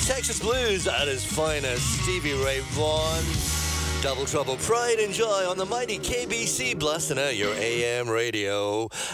Texas Blues at his finest. Stevie Ray Vaughan. Double Trouble, Pride and Joy on the mighty KBC, blasting out your AM radio.